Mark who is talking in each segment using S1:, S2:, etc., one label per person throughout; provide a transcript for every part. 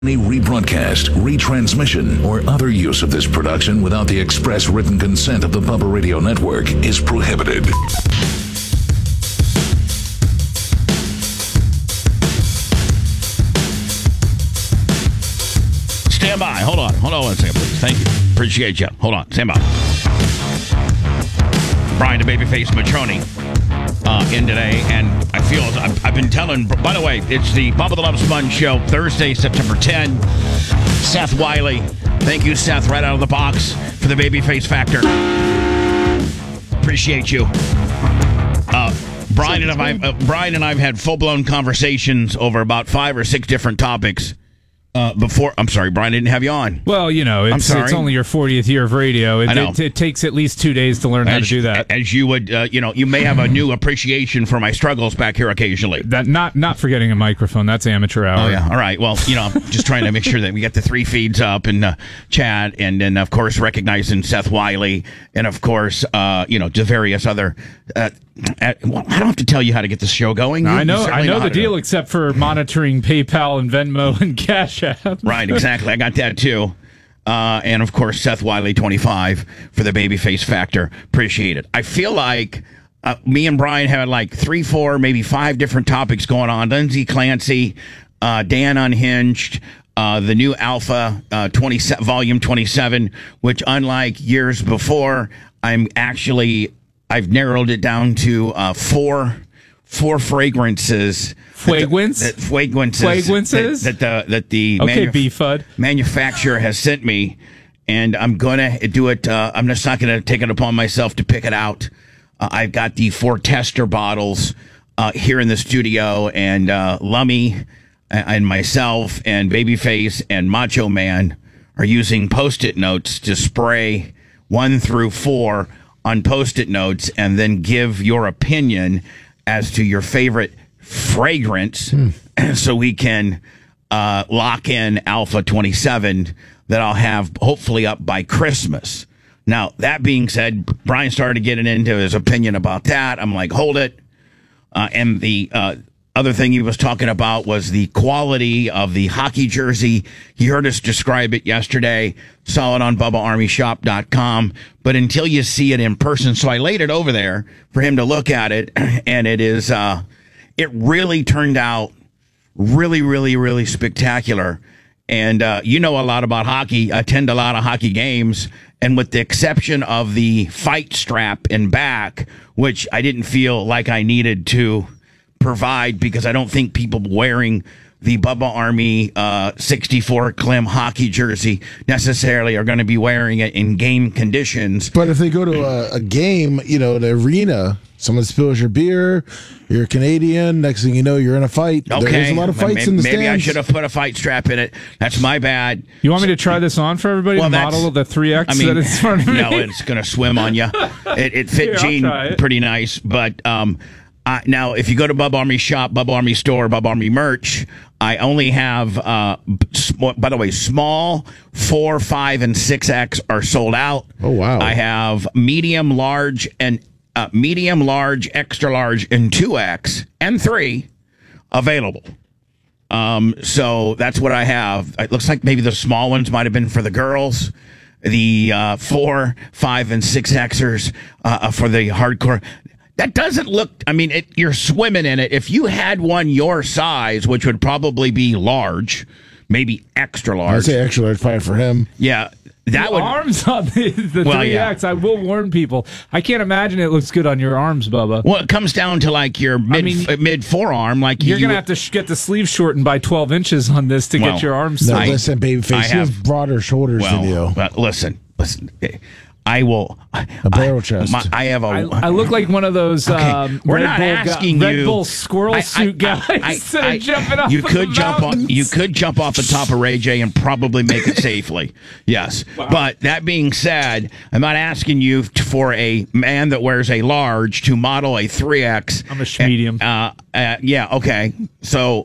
S1: Any rebroadcast, retransmission, or other use of this production without the express written consent of the Bubba Radio Network is prohibited.
S2: Stand by. Hold on 1 second, please. Thank you. Appreciate you. Hold on. Stand by. Brian the Babyface Matroni in today, and I feel I've been telling. By the way, it's the Bubba the Love Sponge Show, Thursday, September 10. Seth Wiley, thank you, Seth, right out of the box for the Babyface Factor. Appreciate you. Brian and I've had full blown conversations over about 5 or 6 different topics. Before, I'm sorry, Brian, I didn't have you on.
S3: Well, you know, it's only your 40th year of radio. It takes at least 2 days to learn how to do that.
S2: As you would, you may have a new appreciation for my struggles back here occasionally.
S3: That not forgetting a microphone. That's amateur hour.
S2: Oh, yeah. All right. Well, I'm just trying to make sure that we get the 3 feeds up in chat, and then, of course, recognizing Seth Wiley, and, of course, just various other... I don't have to tell you how to get this show going.
S3: I know the deal, except for monitoring PayPal and Venmo and Cash App.
S2: Right, exactly. I got that too. And of course, Seth Wiley 25 for the Babyface Factor. Appreciate it. I feel like me and Brian had like 3, 4, maybe 5 different topics going on. Lindsay Clancy, Dan Unhinged, the new Alpha 27, Volume 27, which unlike years before, I've narrowed it down to 4 fragrances.
S3: Fragrances
S2: that the manufacturer has sent me, and I'm gonna do it. I'm just not gonna take it upon myself to pick it out. I've got the 4 tester bottles here in the studio, and Lummy and myself and Babyface and Macho Man are using Post-it notes to spray 1 through 4 on Post-it notes, and then give your opinion as to your favorite fragrance, so we can lock in Alpha 27 that I'll have hopefully up by Christmas. Now, that being said, Brian started getting into his opinion about that. I'm like, hold it. And the other thing he was talking about was the quality of the hockey jersey. He heard us describe it yesterday, saw it on BubbaArmyShop.com, but until you see it in person, so I laid it over there for him to look at it, and it is, it really turned out really, really, really spectacular. And you know a lot about hockey, attend a lot of hockey games, and with the exception of the fight strap in back, which I didn't feel like I needed to provide, because I don't think people wearing the Bubba Army 64 Clem hockey jersey necessarily are going to be wearing it in game conditions.
S4: But if they go to a game, an arena, someone spills your beer, you're a Canadian, next thing you know, you're in a fight.
S2: Okay.
S4: There's a lot of fights in the stands.
S2: Maybe I should have put a fight strap in it. That's my bad.
S3: You want me to try this on for everybody? Well, the model of the 3X that is in front of me?
S2: No, it's going to swim on you. It fit Gene pretty nice, but... now, if you go to Bubba Army Shop, Bubba Army Store, Bubba Army Merch, I only have, by the way, small 4, 5, and 6X are sold out.
S4: Oh, wow.
S2: I have medium, large, extra large, and 2X and 3 available. So that's what I have. It looks like maybe the small ones might have been for the girls. The 4, 5, and 6Xers for the hardcore. That doesn't look, you're swimming in it. If you had one your size, which would probably be large, maybe extra large.
S4: I'd say extra large, fine for him.
S2: Yeah. That would,
S3: arms on the 3X, yeah. I will warn people. I can't imagine it looks good on your arms, Bubba.
S2: Well, it comes down to like your mid forearm. Like
S3: you're going to have to get the sleeve shortened by 12 inches on this to get your arms.
S4: No, listen, Babyface, you have broader shoulders than you.
S2: Listen. I will.
S4: A barrel chest.
S2: I have a.
S3: I look like one of those.
S2: We're not asking you.
S3: Red Bull squirrel suit guys jumping off.
S2: You could jump on. You could jump off the top of Ray J and probably make it safely. Yes, wow. But that being said, I'm not asking you for a man that wears a large to model a 3X.
S3: I'm a medium.
S2: Yeah. Okay. So,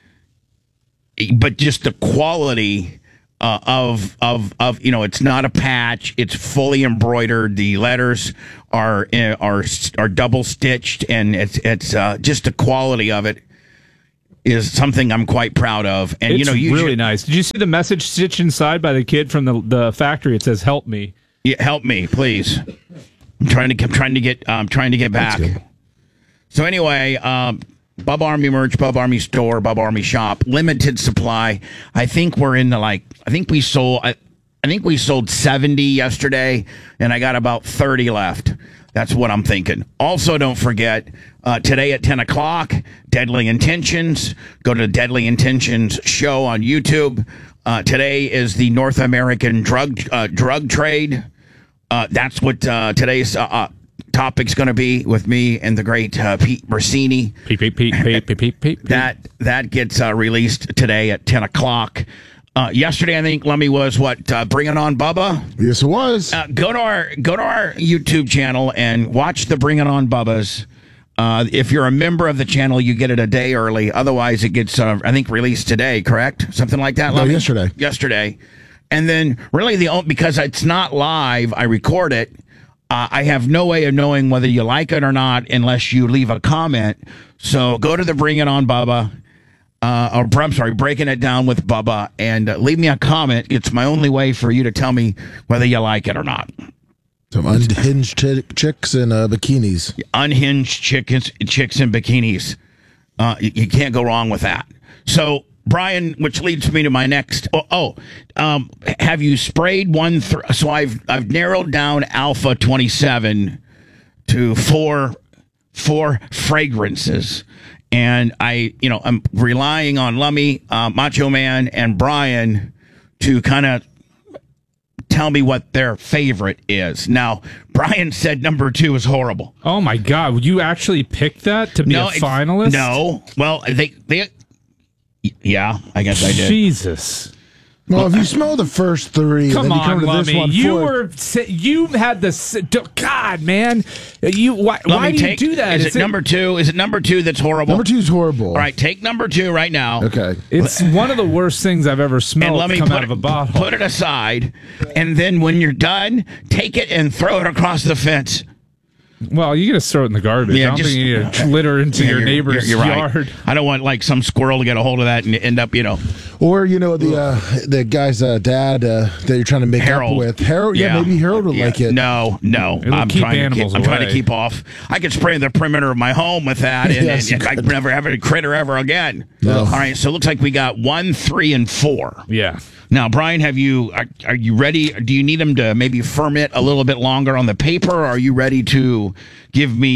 S2: but just the quality. Of it's not a patch. It's fully embroidered. The letters are double stitched, and it's just the quality of it. is something I'm quite proud of. And
S3: it's really nice. Did you see the message stitched inside by the kid from the factory? It says, "Help me."
S2: Yeah, help me, please. I'm trying to get back. So anyway, Bub Army merch, Bub Army store, Bub Army shop, limited supply. I think we're in the I think we sold 70 yesterday, and I got about 30 left. That's what I'm thinking. Also, don't forget, today at 10 o'clock, Deadly Intentions. Go to Deadly Intentions show on YouTube. Today is the North American drug trade. That's what today's topic's going to be with me and the great Pete Bersini.
S3: Pete.
S2: That gets released today at 10 o'clock. Yesterday, I think Lummy was Bring It On Bubba.
S4: Yes, it was.
S2: Go to our YouTube channel and watch the Bring It On Bubbas. If you're a member of the channel, you get it a day early. Otherwise, it gets I think released today. Correct? Something like that.
S4: No,
S2: Lummy?
S4: yesterday.
S2: Yesterday, and then really because it's not live, I record it. I have no way of knowing whether you like it or not unless you leave a comment. So go to the Bring It On Bubba. Breaking It Down with Bubba, and leave me a comment. It's my only way for you to tell me whether you like it or not.
S4: Some unhinged chicks in bikinis.
S2: Unhinged chicks in bikinis. You can't go wrong with that. So, Brian, which leads me to my next. Have you sprayed one? So I've narrowed down Alpha 27 to four fragrances. And I'm relying on Lummy, Macho Man, and Brian to kind of tell me what their favorite is. Now, Brian said number 2 is horrible.
S3: Oh my God! Would you actually pick that to be a finalist?
S2: No. Well, yeah, I guess I did.
S3: Jesus.
S4: Well, if you smell the first 3,
S3: come
S4: then you
S3: on,
S4: come to
S3: Lummy.
S4: this one.
S3: You had the God, man. Why do you do that?
S2: Is it number 2? Is it number 2 that's horrible?
S4: Number 2 is horrible.
S2: All right, take number 2 right now.
S4: Okay.
S3: It's one of the worst things I've ever smelled come out of a bottle.
S2: Put it aside, and then when you're done, take it and throw it across the fence.
S3: Well, you just throw it in the garbage. I don't think you need to litter into your neighbor's yard.
S2: Right. I don't want some squirrel to get a hold of that and end up,
S4: Or the guy's dad that you're trying to make
S2: Harold.
S4: up with. Harold, maybe Harold would like it.
S2: No. I'm trying to keep off. I could spray the perimeter of my home with that, and I never have a critter ever again.
S4: No.
S2: All right, so it looks like we got 1, 3, and 4.
S3: Yeah.
S2: Now, Brian, are you ready? Do you need them to maybe ferment a little bit longer on the paper, or are you ready to give me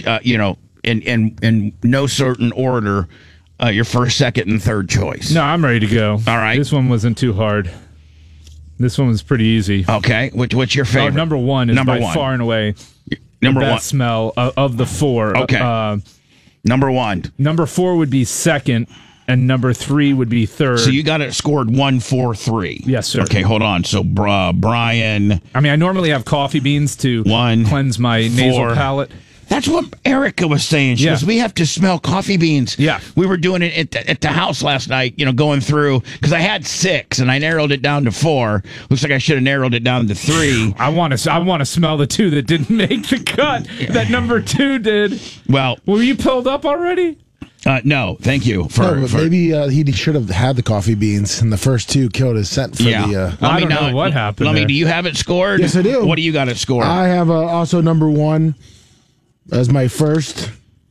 S2: in no certain order, your first, second, and third choice?
S3: No, I'm ready to go.
S2: All right.
S3: This one wasn't too hard. This one was pretty easy.
S2: Okay. What's your favorite?
S3: Number 1 is by far and away the best smell of the 4.
S2: Okay. Number 1.
S3: Number 4 would be second. And number 3 would be third.
S2: So you got it scored 1, 4, 3.
S3: Yes, sir.
S2: Okay, hold on. So Brian.
S3: I mean, I normally have coffee beans to cleanse my nasal palate.
S2: That's what Erica was saying. She goes, we have to smell coffee beans.
S3: Yeah.
S2: We were doing it at the house last night, going through, because I had 6 and I narrowed it down to 4. Looks like I should have narrowed it down to 3.
S3: I want to smell the 2 that didn't make the cut. That number 2 did.
S2: Well,
S3: were you pulled up already?
S2: No, thank you.
S4: Maybe he should have had the coffee beans, and the first 2 killed his scent for the...
S3: I don't know what happened.
S2: Lummy, do you have it scored?
S4: Yes, I do.
S2: What do you got it scored?
S4: I have also number 1 as my first.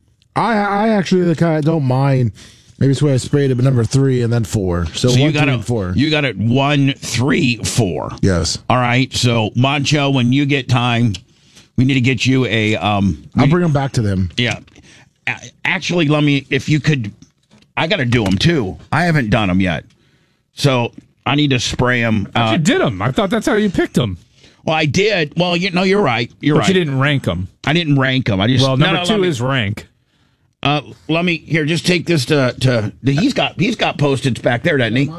S4: I actually kind of don't mind. Maybe it's the way I sprayed it, but number 3 and then 4. So 1, 3, and 4.
S2: You got it 1, 3, 4.
S4: Yes.
S2: All right. So, Mancho, when you get time, we need to get you a...
S4: I'll bring them back to them.
S2: Yeah. Actually, Lummy, if you could, I got to do them too. I haven't done them yet, so I need to spray them.
S3: You did them. I thought that's how you picked them.
S2: Well, I did. Well, you're right. You're right.
S3: But you didn't rank them.
S2: I didn't rank them. I just
S3: number 2 is rank.
S2: Lummy, here, just take this to. He's got Post-its back there, doesn't he?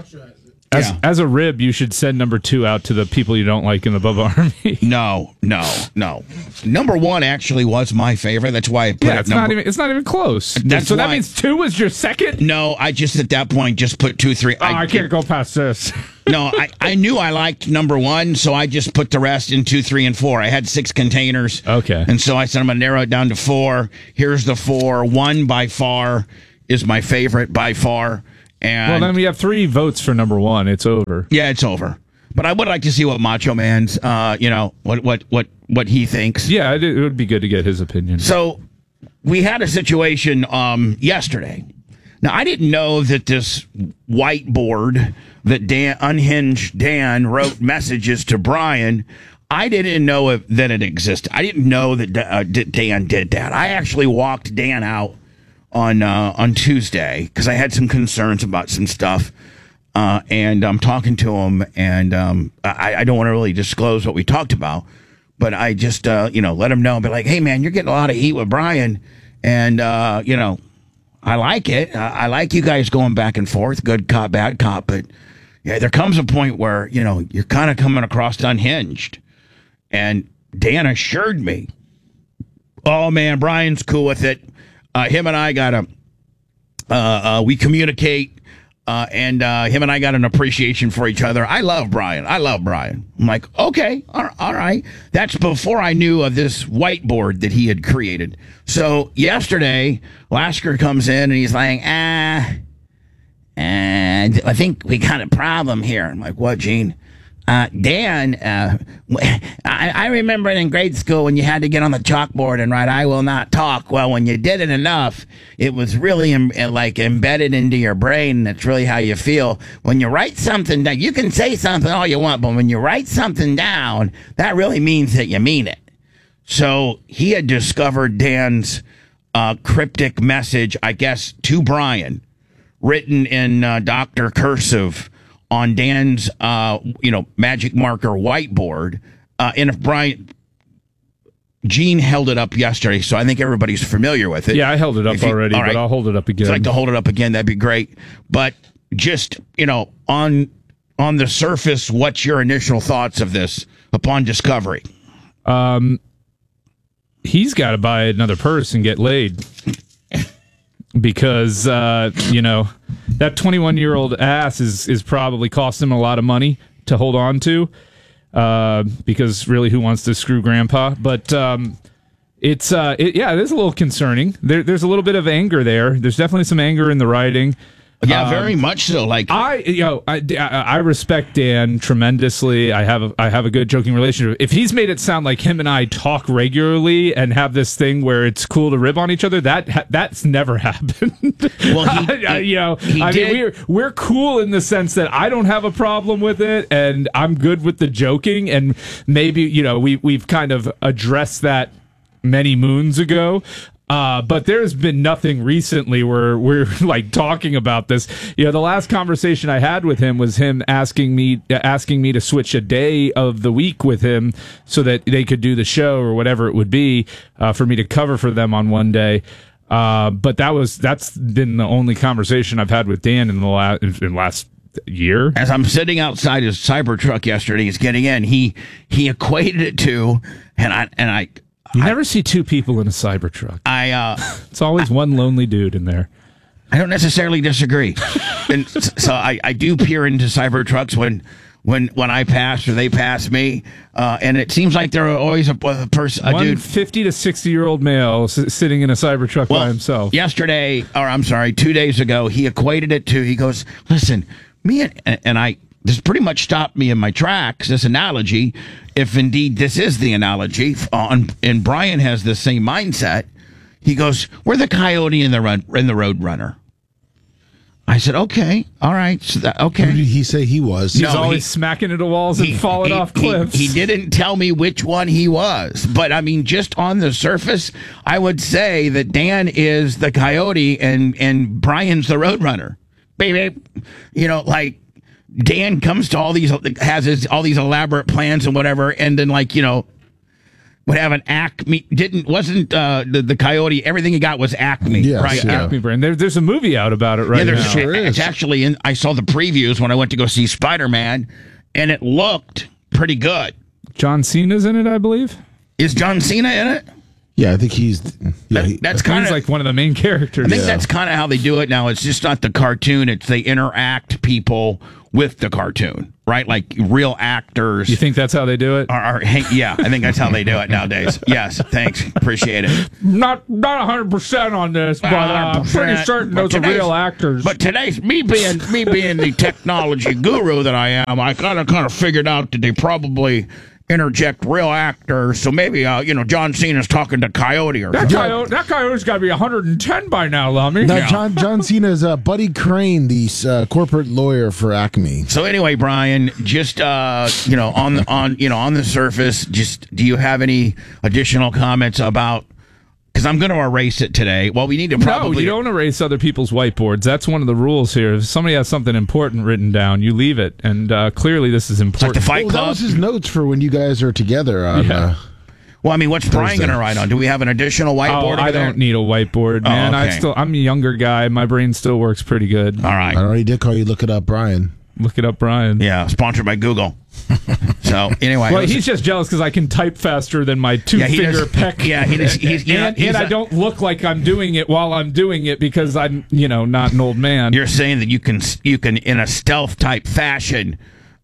S3: As a rib, you should send number 2 out to the people you don't like in the Bubba Army.
S2: No. Number 1 actually was my favorite. That's why I put it.
S3: It's not even close. That means 2 was your second?
S2: No, I just at that point just put 2, 3.
S3: I can't go past this.
S2: No, I knew I liked number 1, so I just put the rest in 2, 3, and 4. I had 6 containers.
S3: Okay.
S2: And so I said I'm going to narrow it down to 4. Here's the 4. 1 by far is my favorite by far. And
S3: well, then we have 3 votes for number 1. It's over.
S2: Yeah, it's over. But I would like to see what Macho Man's, what he thinks.
S3: Yeah, it would be good to get his opinion.
S2: So we had a situation yesterday. Now, I didn't know that this whiteboard that Unhinged Dan wrote messages to Brian, I didn't know that it existed. I didn't know that Dan did that. I actually walked Dan out on Tuesday because I had some concerns about some stuff. And I'm talking to him, and I don't want to really disclose what we talked about, but I just, let him know and be like, hey, man, you're getting a lot of heat with Brian, and, I like it. I like you guys going back and forth, good cop, bad cop, but yeah, there comes a point where, you're kind of coming across unhinged. And Dan assured me, oh, man, Brian's cool with it. Him and I got we communicate. And him and I got an appreciation for each other. I love Brian. I'm like, okay, all right. That's before I knew of this whiteboard that he had created. So yesterday, Lasker comes in and he's like, and I think we got a problem here. I'm like, what, Gene? Dan, I remember in grade school when you had to get on the chalkboard and write, I will not talk. Well, when you did it enough, it was really embedded into your brain. And it's really how you feel. When you write something down, you can say something all you want, but when you write something down, that really means that you mean it. So he had discovered Dan's cryptic message, I guess, to Brian, written in Dr. Cursive, on Dan's, magic marker whiteboard. And if Gene held it up yesterday, so I think everybody's familiar with it.
S3: Yeah, I held it up already, but I'll hold it up again.
S2: If you'd like to hold it up again, that'd be great. But just, on the surface, what's your initial thoughts of this upon discovery?
S3: He's got to buy another purse and get laid. Because, that 21-year-old ass is probably cost him a lot of money to hold on to. Because really, who wants to screw grandpa? But it is a little concerning. There's a little bit of anger there. There's definitely some anger in the writing.
S2: Yeah, very much so. Like
S3: I respect Dan tremendously. I have a good joking relationship. If he's made it sound like him and I talk regularly and have this thing where it's cool to rib on each other, that's never happened. Well, we're cool in the sense that I don't have a problem with it, and I'm good with the joking, and maybe we've kind of addressed that many moons ago. But there's been nothing recently where we're like talking about this. The last conversation I had with him was him asking me to switch a day of the week with him so that they could do the show or whatever it would be, for me to cover for them on one day. But that's been the only conversation I've had with Dan in the last year. As I'm sitting outside his Cybertruck yesterday, he's getting in. He equated it to, and I. You never see 2 people in a Cybertruck. It's always one lonely dude in there. I don't necessarily disagree. And so I do peer into Cybertrucks when I pass or they pass me, and it seems like there are always a person, a dude, 50 to 60-year-old male sitting in a Cybertruck by himself. 2 days ago, he equated it to. He goes, "Listen, me and I." This pretty much stopped me in my tracks, this analogy, if indeed this is the analogy, and Brian has the same mindset. He goes, we're the coyote and the road runner. I said, okay, all right. So okay. Who did he say he was? He's always smacking into walls and falling off cliffs. He didn't tell me which one he was. But, I mean, just on the surface, I would say that Dan is the coyote and Brian's the road runner. Baby, Dan comes to all these elaborate plans and whatever, and then would have an Acme. Wasn't the coyote? Everything he got was Acme, yes, right? Yeah. Acme brand. There's a movie out about it right now. Sure it's actually in. I saw the previews when I went to go see Spider-Man, and it looked pretty good. John Cena's in it, I believe. Is John Cena in it? Yeah, I think he's. Yeah, that's kind of like one of the main characters. I think that's kind of how they do it now. It's just not the cartoon; it's they interact people
S2: with the cartoon, right? Like real actors.
S3: You think that's how they do it?
S2: Yeah, I think that's how they do it nowadays. Yes, thanks. Appreciate it.
S3: Not 100% on this, but I'm pretty certain those are real actors.
S2: But today's me being the technology guru that I am, I kind of figured out that they probably interject real actors. So maybe John Cena's talking to Coyote or something.
S3: That Coyote's got to be 110 by now, Lummy.
S4: No, John Cena's Buddy Crane, the corporate lawyer for Acme.
S2: So anyway, Brian, just on the surface, just do you have any additional comments about? Because I'm going to erase it today. Well, we need to probably...
S3: No, you don't erase other people's whiteboards. That's one of the rules here. If somebody has something important written down, you leave it. And clearly this is important.
S2: Like the Fight Club?
S4: That was his notes for when you guys are together on...
S2: Well, I mean, what's Brian going to write on? Do we have an additional whiteboard?
S3: I don't need a whiteboard, man.
S2: Okay.
S3: I'm a younger guy. My brain still works pretty good.
S2: All right.
S4: I already did call you Look It Up, Brian.
S3: Look it up, Brian.
S2: Yeah, sponsored by Google. So anyway,
S3: well, he's just jealous because I can type faster than my two-finger peck.
S2: Yeah,
S3: and I don't look like I'm doing it while I'm doing it because I'm, not an old man.
S2: You're saying that you can in a stealth type fashion,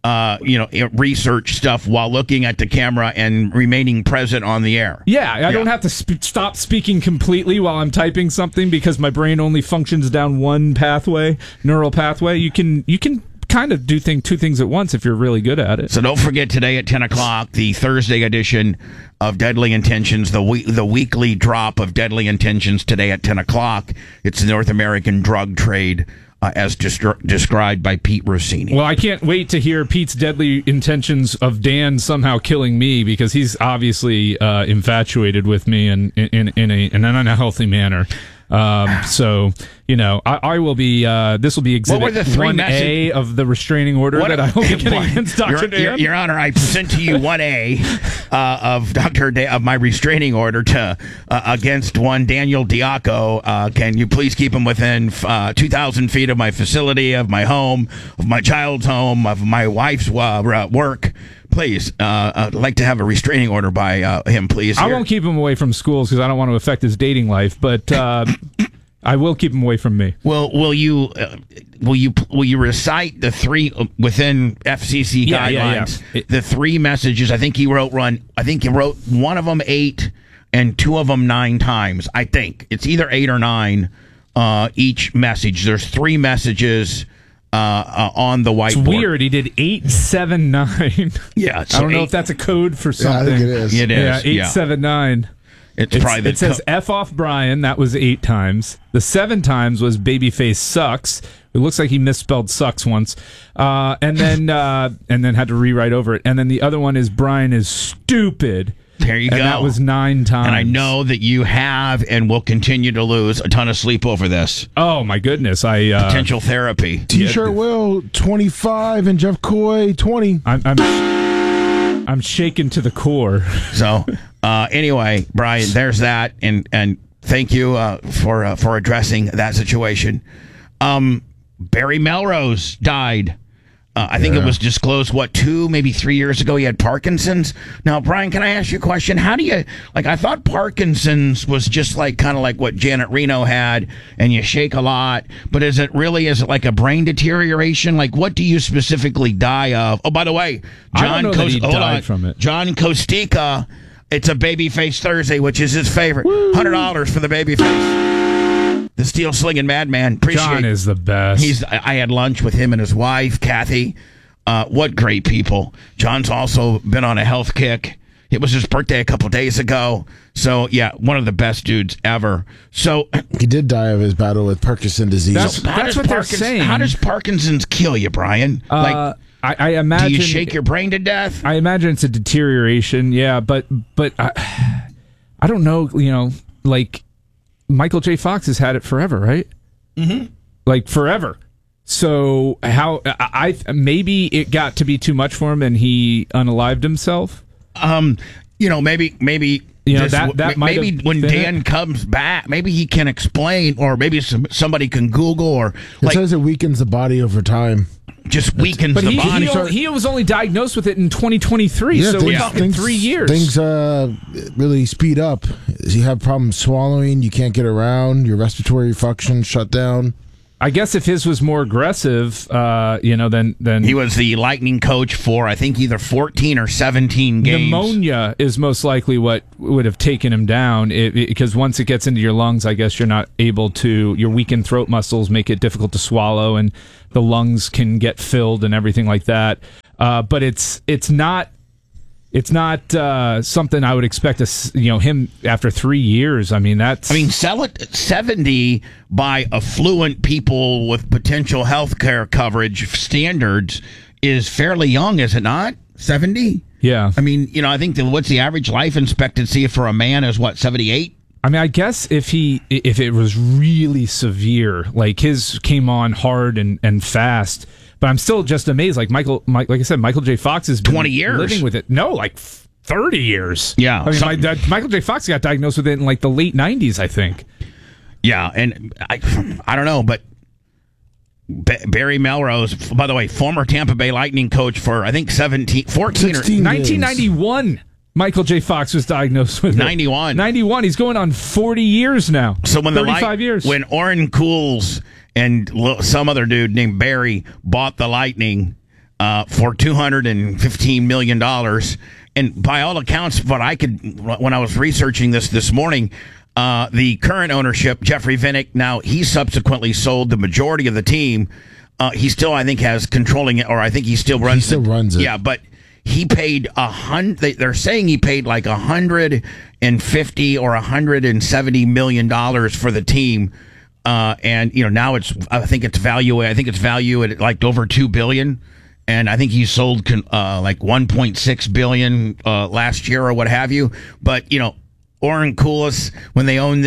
S2: research stuff while looking at the camera and remaining present on the air.
S3: Yeah, I don't have to stop speaking completely while I'm typing something because my brain only functions down one neural pathway. You can kind of do two things at once if you're really good at it.
S2: So don't forget today at 10 o'clock, the Thursday edition of Deadly Intentions, the weekly drop of Deadly Intentions today at 10 o'clock. It's the North American drug trade as described by Pete Rossini. Well,
S3: I can't wait to hear Pete's deadly intentions of Dan somehow killing me because he's obviously infatuated with me in an unhealthy manner. So, I will be, this will be exhibit 1A of the restraining order that I will be getting against Dr. Dan.
S2: Your Honor, I sent to you 1A of Dr. Dan, of my restraining order to against one Daniel Diaco. Can you please keep him within 2,000 feet of my facility, of my home, of my child's home, of my wife's work? Please, I'd like to have a restraining order by him, please.
S3: I won't keep him away from schools because I don't want to affect his dating life, but I will keep him away from me.
S2: Will you recite the three within FCC guidelines?
S3: Yeah.
S2: The three messages. I think he wrote one of them 8 and 2 of them 9 times. I think it's either 8 or 9 each message. There's 3 messages. On the whiteboard.
S3: It's weird. He did 879.
S2: Yeah,
S3: so I don't know if that's a code for something.
S4: Yeah, I think it is.
S2: It is.
S3: Yeah, 879.
S2: It
S3: says F off Brian. That was 8 times. The 7 times was babyface sucks. It looks like he misspelled sucks once, and then had to rewrite over it. And then the other one is Brian is stupid.
S2: There you go.
S3: That was 9 times.
S2: And I know that you have and will continue to lose a ton of sleep over this.
S3: Oh, my goodness.
S2: Potential therapy.
S4: T-shirt Will, 25, and Jeff Coy, 20.
S3: I'm shaken to the core.
S2: So, anyway, Brian, there's that. And thank you for addressing that situation. Barry Melrose died. I think it was disclosed, 2, maybe 3 years ago, he had Parkinson's. Now, Brian, can I ask you a question? How do you, I thought Parkinson's was just kind of like what Janet Reno had, and you shake a lot, but is it like a brain deterioration? What do you specifically die of? Oh, by the way,
S3: John died from it.
S2: John Costica, it's a Babyface Thursday, which is his favorite. $100 for the Babyface. The steel slinging madman. Appreciate
S3: John is the best.
S2: I had lunch with him and his wife, Kathy. What great people. John's also been on a health kick. It was his birthday a couple days ago. So, yeah, one of the best dudes ever. So
S4: he did die of his battle with Parkinson's disease.
S3: That's what they're saying.
S2: How does Parkinson's kill you, Brian?
S3: I imagine.
S2: Do you shake your brain to death?
S3: I imagine it's a deterioration, yeah, but I don't know, Michael J. Fox has had it forever, right? Mm-hmm. Forever. So how maybe it got to be too much for him and he unalived himself?
S2: Maybe
S3: that might
S2: maybe when Dan comes back, maybe he can explain, or maybe somebody can Google, or
S4: it says it weakens the body over time.
S2: Just weakens the body.
S3: He was only diagnosed with it in 2023, so we're talking 3 years.
S4: Things really speed up. You have problems swallowing, you can't get around, your respiratory function shut down.
S3: I guess if his was more aggressive, then
S2: he was the Lightning coach for I think either 14 or 17 games.
S3: Pneumonia is most likely what would have taken him down, because once it gets into your lungs, I guess you're not able to. Your weakened throat muscles make it difficult to swallow, and the lungs can get filled and everything like that. But it's not. It's not something I would expect him after 3 years. I mean,
S2: sell it 70 by affluent people with potential health care coverage standards is fairly young, is it not? 70?
S3: Yeah.
S2: I mean, I think what's the average life expectancy for a man is 78?
S3: I mean, I guess if it was really severe, like his came on hard and fast. But I'm still just amazed. Like like I said, Michael J. Fox has been
S2: 20 years
S3: living with it. No, like 30 years.
S2: Yeah.
S3: I mean, Michael J. Fox got diagnosed with it in like the late 90s, I think.
S2: Yeah, and I don't know, but Barry Melrose, by the way, former Tampa Bay Lightning coach for I think 14 or
S3: 1991. Michael J. Fox was diagnosed with
S2: 91.
S3: 91. He's going on 40 years now.
S2: So when
S3: 35 years.
S2: When Orrin Cools and some other dude named Barry bought the Lightning for $215 million. And by all accounts, when I was researching this morning, the current ownership, Jeffrey Vinik, now he subsequently sold the majority of the team. He still, I think, has controlling it, or I think he still runs it.
S4: He still runs it.
S2: Yeah, but he paid they're saying he paid like $150 or $170 million for the team. And now I think it's valued at like over $2 billion, and I think he sold like $1.6 billion last year or what have you. But Orrin Coolis, when they owned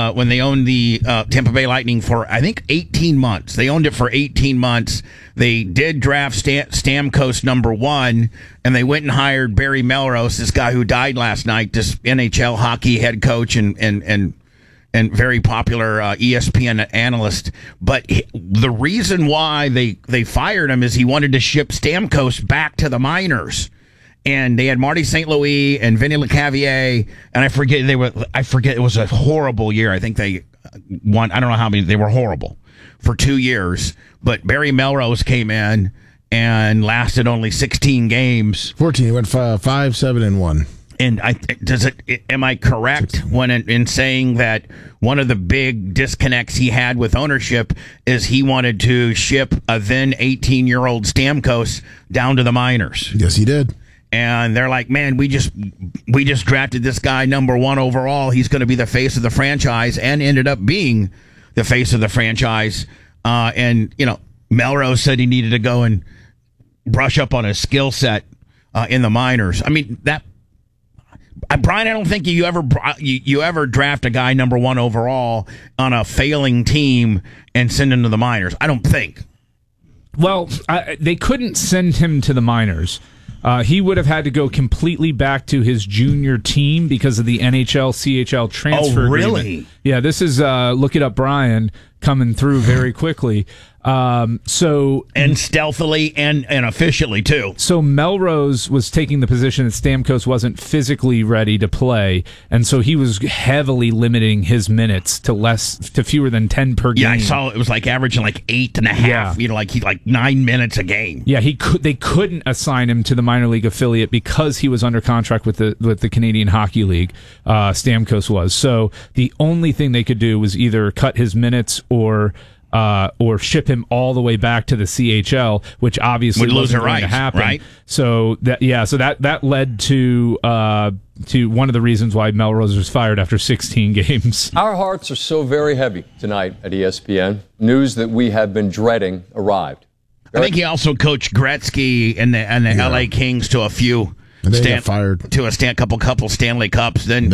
S2: the Tampa Bay Lightning for I think 18 months, they owned it for 18 months. They did draft Stamkos number 1, and they went and hired Barry Melrose, this guy who died last night, this NHL hockey head coach and very popular ESPN analyst. But the reason why they fired him is he wanted to ship Stamkos back to the minors. And they had Marty St. Louis and Vinny LeCavier, and I forget it was a horrible year. I think they won. I don't know how many. They were horrible for 2 years. But Barry Melrose came in and lasted only 16 games.
S4: 14. He went 5-7-1.
S2: And am I correct when in saying that one of the big disconnects he had with ownership is he wanted to ship a then 18-year-old Stamkos down to the minors?
S4: Yes, he did.
S2: And they're like, man, we just drafted this guy number 1 overall. He's going to be the face of the franchise, and ended up being the face of the franchise. And Melrose said he needed to go and brush up on his skill set in the minors. I mean Brian, I don't think you ever draft a guy number 1 overall on a failing team and send him to the minors. I don't think.
S3: Well, they couldn't send him to the minors. He would have had to go completely back to his junior team because of the NHL CHL transfer.
S2: Oh, really?
S3: Agreement. Yeah, this is Look It Up Brian coming through very quickly. And
S2: stealthily and officially too.
S3: So Melrose was taking the position that Stamkos wasn't physically ready to play, and so he was heavily limiting his minutes to fewer than 10 per game.
S2: Yeah, I saw it was like averaging like 8.5.
S3: Yeah.
S2: Like 9 minutes a game.
S3: Yeah, they couldn't assign him to the minor league affiliate because he was under contract with the Canadian Hockey League. Stamkos was. So the only thing they could do was either cut his minutes or ship him all the way back to the CHL, which obviously wasn't going to happen.
S2: Right?
S3: So that led to one of the reasons why Melrose was fired after 16 games.
S5: Our hearts are so very heavy tonight at ESPN. News that we have been dreading arrived.
S2: I think he also coached Gretzky and the LA Kings to a few.
S4: And they got fired
S2: to a couple Stanley Cups. Then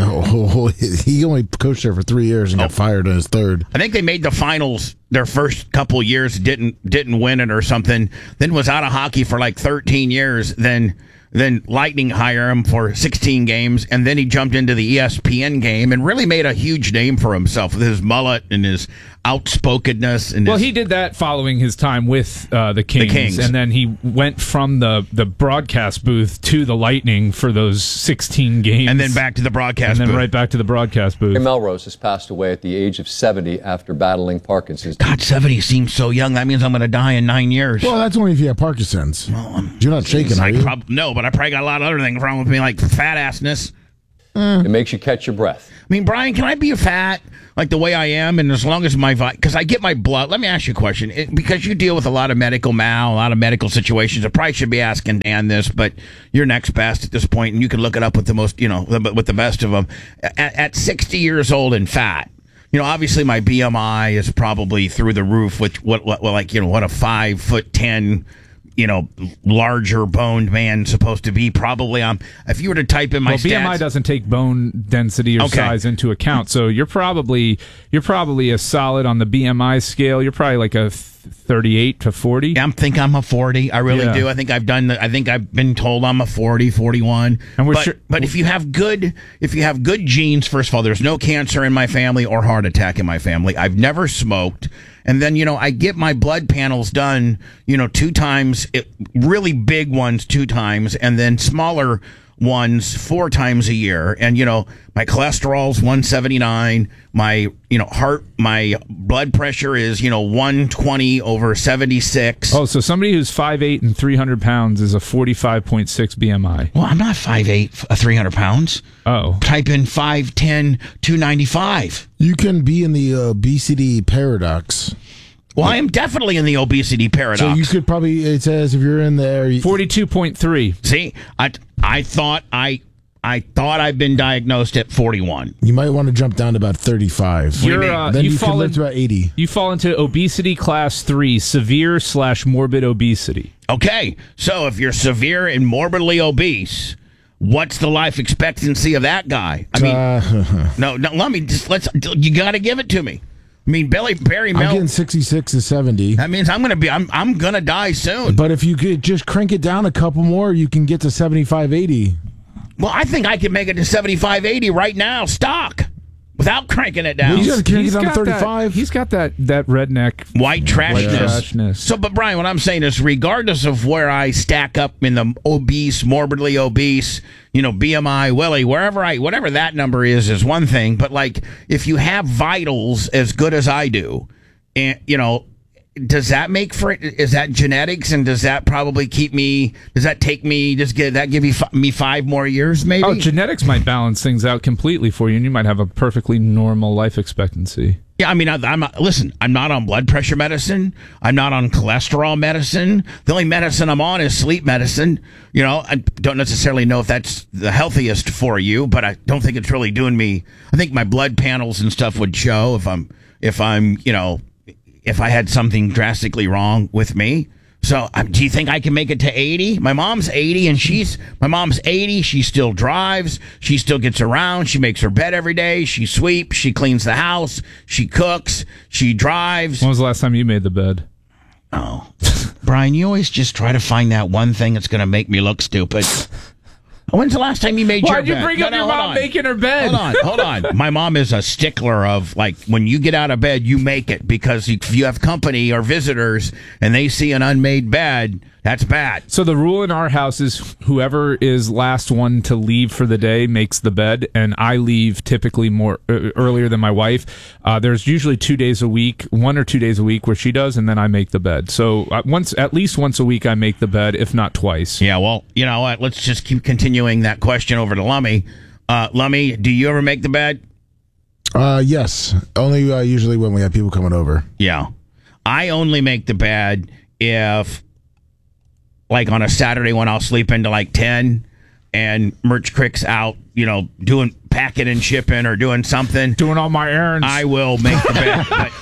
S4: he only coached there for 3 years and got fired in his third.
S2: I think they made the finals their first couple years, didn't win it or something. Then was out of hockey for like 13 years. Then Then Lightning hire him for 16 games, and then he jumped into the ESPN game and really made a huge name for himself with his mullet and his outspokenness. And
S3: he did that following his time with the Kings, and then he went from the broadcast booth to the Lightning for those 16 games,
S2: and then back to the broadcast,
S3: and then
S2: booth.
S3: right back to the broadcast booth.
S5: Melrose has passed away at the age of 70 after battling Parkinson's.
S2: God, 70 seems so young. That means I'm going to die in 9 years.
S4: Well, that's only if you have Parkinson's. You're not shaking, are you?
S2: No, but I probably got a lot of other things wrong with me, like fat assness.
S5: It makes you catch your breath.
S2: I mean, Brian, can I be fat like the way I am? And as long as because I get my blood. Let me ask you a question. Because you deal with a lot of medical a lot of medical situations. I probably should be asking Dan this, but you're next best at this point, and you can look it up with the most, with the best of them. At 60 years old and fat, obviously my BMI is probably through the roof. Which what a 5'10", larger boned man supposed to be. Probably if you were to type in my stats,
S3: BMI doesn't take bone density or size into account, so you're probably a solid on the BMI scale. You're probably like a 38 to 40.
S2: I think I'm a 40. I really do. I think I've been told I'm a 40, 41. But if you have good genes, first of all, there's no cancer in my family or heart attack in my family. I've never smoked. And then, I get my blood panels done, 2 times, really big ones 2 times, and then smaller ones 4 times a year. And, my cholesterol's 179. My blood pressure is, 120/76.
S3: Oh, so somebody who's 5'8" and 300 pounds is a 45.6 BMI.
S2: Well, I'm not 5'8", 300 pounds.
S3: Oh.
S2: Type in 5'10", 295.
S4: You can be in the obesity paradox.
S2: Well, I am definitely in the obesity paradox.
S4: So you could probably, it says if you're in there...
S3: 42.3.
S2: See, I thought I'd been diagnosed at 41.
S4: You might want to jump down to about 35. Then you can live to about 80.
S3: You fall into obesity class 3, severe/morbid obesity.
S2: Okay, so if you're severe and morbidly obese, what's the life expectancy of that guy? I mean, no, you got to give it to me. I mean, Barry Melrose.
S4: I'm getting 66 to 70.
S2: That means I'm gonna die soon.
S4: But if you could just crank it down a couple more, you can get to 75, 80.
S2: Well, I think I can make it to 75, 80 right now, stock, without cranking it down.
S4: He's got it down to 35.
S3: He's got that redneck
S2: white trashness. So, but Brian, what I'm saying is, regardless of where I stack up in the obese, morbidly obese, BMI, Willie, whatever that number is one thing. But like, if you have vitals as good as I do, and does that make for it? Is that genetics, and does that probably give me 5 more years, maybe?
S3: Oh, genetics might balance things out completely for you, and you might have a perfectly normal life expectancy.
S2: Yeah, I mean, listen, I'm not on blood pressure medicine. I'm not on cholesterol medicine. The only medicine I'm on is sleep medicine. I don't necessarily know if that's the healthiest for you, but I don't think it's really doing me. I think my blood panels and stuff would show if I had something drastically wrong with me. So, do you think I can make it to 80? My mom's 80, and she still drives. She still gets around. She makes her bed every day. She sweeps. She cleans the house. She cooks. She drives.
S3: When was the last time you made the bed?
S2: Oh, Brian, you always just try to find that one thing that's going to make me look stupid. When's the last time you made your bed?
S3: Why'd you bring up your mom making her bed?
S2: Hold on. My mom is a stickler of, like, when you get out of bed, you make it, because if you have company or visitors and they see an unmade bed, that's bad.
S3: So the rule in our house is whoever is last one to leave for the day makes the bed, and I leave typically more earlier than my wife. There's usually 2 days a week, 1 or 2 days a week where she does, and then I make the bed. So at least once a week I make the bed, if not twice.
S2: Yeah, well, you know what? Let's just keep continuing that question over to Lummy. Lummy, do you ever make the bed?
S4: Yes. Only usually when we have people coming over.
S2: Yeah. I only make the bed if, like, on a Saturday when I'll sleep into like 10 and Merch Crick's out, doing packing and shipping or doing something.
S3: Doing all my errands.
S2: I will make the bed. But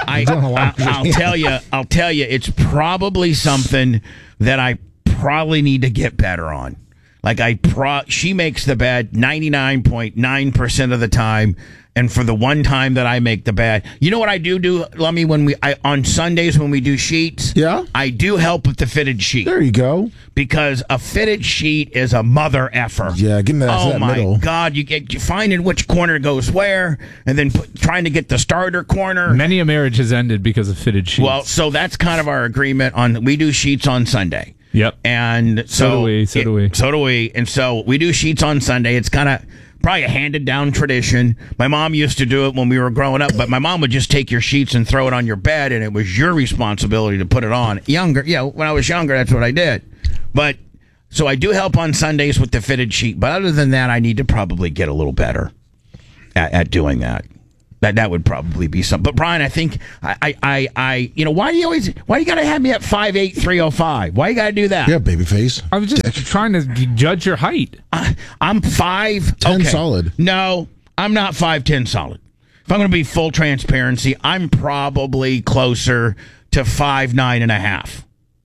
S2: I'll tell you, it's probably something that I probably need to get better on. Like she makes the bed 99.9% of the time. And for the one time that I make the bed, you know what I do, Lummy, on Sundays when we do sheets?
S4: Yeah.
S2: I do help with the fitted sheet.
S4: There you go.
S2: Because a fitted sheet is a mother effer.
S4: Yeah, give me that.
S2: Oh my
S4: middle.
S2: God, you finding which corner goes where, and then trying to get the starter corner.
S3: Many a marriage has ended because of fitted sheets.
S2: Well, so that's kind of our agreement we do sheets on Sunday.
S3: Yep.
S2: And
S3: so do we.
S2: And so we do sheets on Sunday. It's kind of probably a handed down tradition. My mom used to do it when we were growing up, but my mom would just take your sheets and throw it on your bed, and it was your responsibility to put it on. When I was younger, that's what I did. But so I do help on Sundays with the fitted sheet, but other than that, I need to probably get a little better at doing that. That would probably be something. But Brian, I think why do you got to have me at 5'8", 305? Why you got to do that?
S4: Yeah, baby face.
S3: I was just trying to judge your height.
S2: I'm 5'10"
S4: solid.
S2: No, I'm not 5'10" solid. If I'm going to be full transparency, I'm probably closer to 5'9" and a half.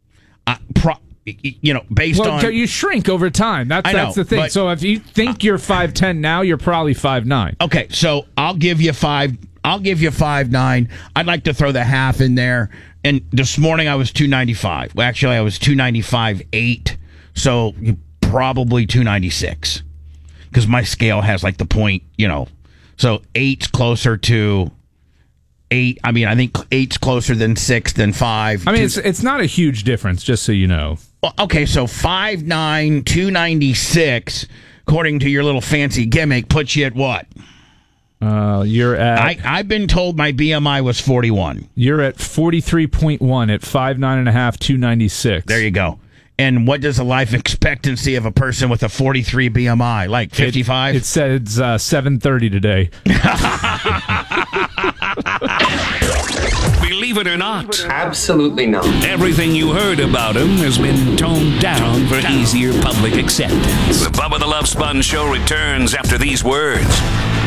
S2: Based on
S3: you shrink over time. That's the thing. So if you think you're 5'10" now, you're probably 5'9".
S2: Okay, so I'll give you 5'9". I'd like to throw the half in there. And this morning I was 295. Well, actually, I was 295.8. So probably 296, because my scale has like the point. So 8's closer to 8. I mean, I think 8's closer than 6 than 5.
S3: I mean, it's not a huge difference, just so you know.
S2: Well, okay, so 5'9", 296, according to your little fancy gimmick, puts you at what?
S3: You're at...
S2: I've been told my BMI was 41.
S3: You're at 43.1 at 5'9.5", 296.
S2: There you go. And what does the life expectancy of a person with a 43 BMI? Like 55?
S3: It says 7:30 today.
S6: Believe it or not.
S7: Absolutely not.
S6: Everything you heard about him has been toned down for easier public acceptance. The Bubba the Love Sponge Show returns after these words.